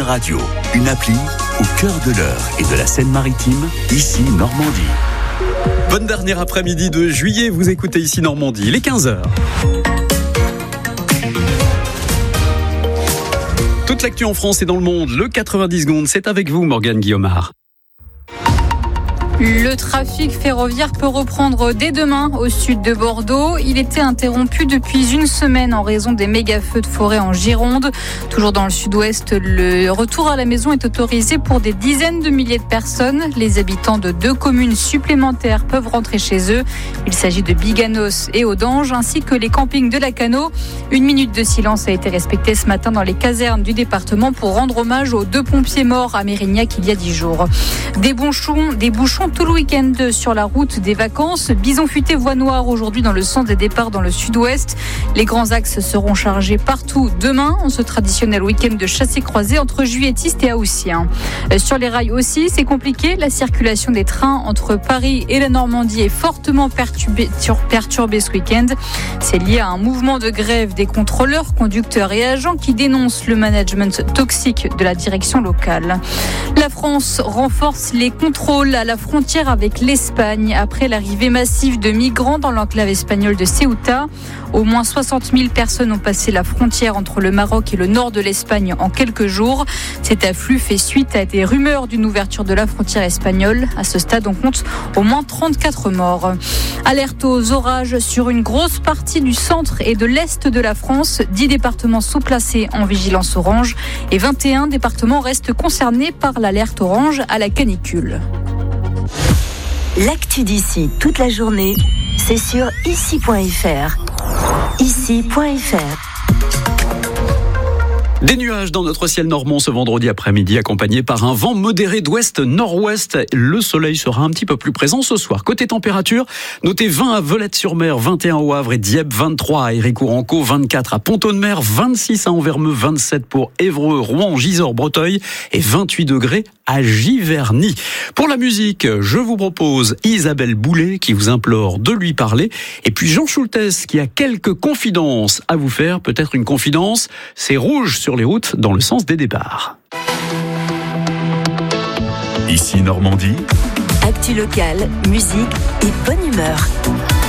Radio, une appli au cœur de l'Eure et de la Seine-Maritime, ici Normandie. Bonne dernière après-midi de juillet, vous écoutez ici Normandie, il est 15h. Toute l'actu en France et dans le monde, le 90 secondes, c'est avec vous Morgane Guillaumard. Le trafic ferroviaire peut reprendre dès demain au sud de Bordeaux. Il était interrompu depuis une semaine en raison des méga-feux de forêt en Gironde. Toujours dans le sud-ouest, le retour à la maison est autorisé pour des dizaines de milliers de personnes. Les habitants de 2 communes supplémentaires peuvent rentrer chez eux. Il s'agit de Biganos et Audange, ainsi que les campings de Lacanau. 1 minute de silence a été respectée ce matin dans les casernes du département pour rendre hommage aux 2 pompiers morts à Mérignac il y a 10 jours. Des bouchons tout le week-end sur la route des vacances. Bison futé voie noire aujourd'hui dans le sens des départs dans le sud-ouest. Les grands axes seront chargés partout demain en ce traditionnel week-end de chassé-croisé entre Juilletistes et Haussiens. Sur les rails aussi, c'est compliqué. La circulation des trains entre Paris et la Normandie est fortement perturbée ce week-end. C'est lié à un mouvement de grève des contrôleurs, conducteurs et agents qui dénoncent le management toxique de la direction locale. La France renforce les contrôles à la frontière avec l'Espagne après l'arrivée massive de migrants dans l'enclave espagnole de Ceuta. Au moins 60 000 personnes ont passé la frontière entre le Maroc et le nord de l'Espagne en quelques jours. Cet afflux fait suite à des rumeurs d'une ouverture de la frontière espagnole. À ce stade, on compte au moins 34 morts. Alerte aux orages sur une grosse partie du centre et de l'est de la France. 10 départements sont placés en vigilance orange et 21 départements restent concernés par l'alerte orange à la canicule. L'actu d'ici toute la journée, c'est sur ici.fr. Ici.fr. Des nuages dans notre ciel normand ce vendredi après-midi, accompagnés par un vent modéré d'ouest-nord-ouest. Le soleil sera un petit peu plus présent ce soir. Côté température, notez 20 à Velette-sur-Mer, 21 au Havre et Dieppe, 23 à Héricourt-en-Caux, 24 à Pontaud-de-Mer, 26 à Anvermeux, 27 pour Évreux, Rouen, Gisors, Breteuil et 28 degrés à Giverny. Pour la musique, je vous propose Isabelle Boulay qui vous implore de lui parler et puis Jean Schultes qui a quelques confidences à vous faire. Peut-être une confidence, c'est rouge sur les routes dans le sens des départs. Ici Normandie. Actu locale, musique et bonne humeur.